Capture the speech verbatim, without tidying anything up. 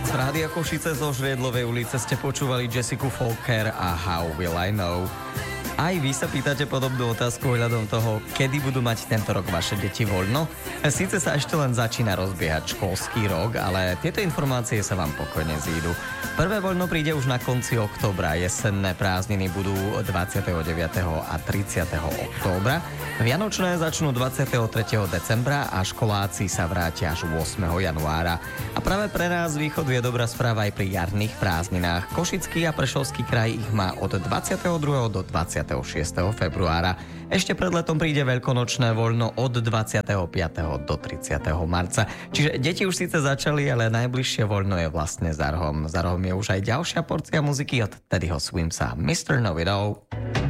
Z Rádia Košice zo Žriedlovej ulice ste počúvali Jessica Folker a How Will I Know. Aj vy sa pýtate podobnú otázku ohľadom toho, kedy budú mať tento rok vaše deti voľno. Síce sa ešte len začína rozbiehať školský rok, ale tieto informácie sa vám pokojne zídu. Prvé voľno príde už na konci októbra, jesenné prázdniny budú dvadsiateho deviateho a tridsiateho októbra, vianočné začnú dvadsiateho tretieho decembra a školáci sa vrátia až ôsmeho januára. A práve pre nás východ je dobrá správa aj pri jarných prázdninách. Košický a Prešovský kraj ich má od dvadsiateho druhého do dvadsiateho šiesteho februára. Ešte pred letom príde veľkonočné voľno od dvadsiateho piateho do tridsiateho marca. Čiže deti už síce začali, ale najbližšie voľno je vlastne za rohom. Za rohom je už aj ďalšia porcia muziky od Teddyho Swimsa, mister Know It All.